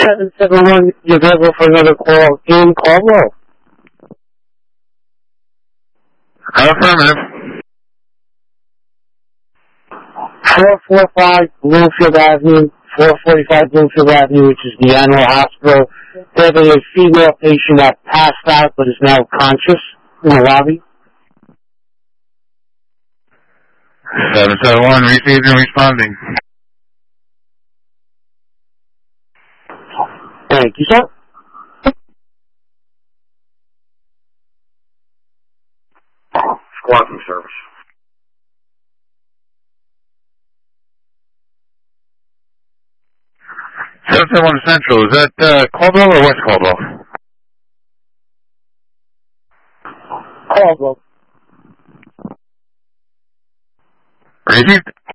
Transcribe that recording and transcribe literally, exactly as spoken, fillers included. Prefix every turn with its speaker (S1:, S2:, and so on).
S1: seven seven one, you're available for another call in Caldwell.
S2: Affirmative.
S1: four forty-five Bloomfield Avenue, four forty-five Bloomfield Avenue, which is the Animal Hospital. There's a female patient that passed out but is now conscious in the lobby.
S2: seven seven one, received and responding.
S1: Thank you, sir.
S3: Squawking service.
S2: seven seven one Central, is that uh, Caldwell or West Caldwell?
S1: Caldwell.
S2: Received.